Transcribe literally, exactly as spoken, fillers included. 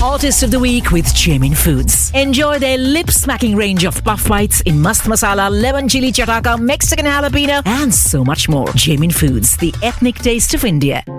Hottest of the week with Jamin Foods. Enjoy their lip-smacking range of puff bites in mast masala, lemon chili chataka, Mexican jalapeno, and so much more. Jamin Foods, the ethnic taste of India.